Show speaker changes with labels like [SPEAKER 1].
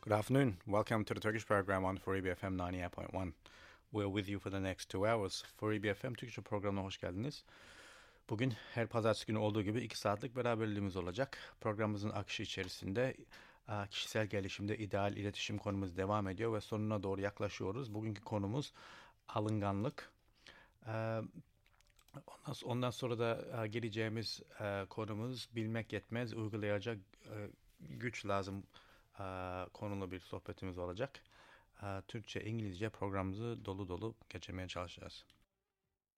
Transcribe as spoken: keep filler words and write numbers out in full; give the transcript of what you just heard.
[SPEAKER 1] Good afternoon. Welcome to the Turkish program on Foribi F M ninety-eight point one. We're with you for the next two hours. Foribi F M Türkçe programına hoş geldiniz. Bugün her pazartesi günü olduğu gibi iki saatlik beraberliğimiz olacak. Programımızın akışı içerisinde kişisel gelişimde ideal iletişim konumuz devam ediyor ve sonuna doğru yaklaşıyoruz. Bugünkü konumuz alınganlık. Ondan sonra da geleceğimiz konumuz bilmek yetmez, uygulayacak güç lazım konulu bir sohbetimiz olacak. Türkçe, İngilizce programımızı dolu dolu geçirmeye çalışacağız.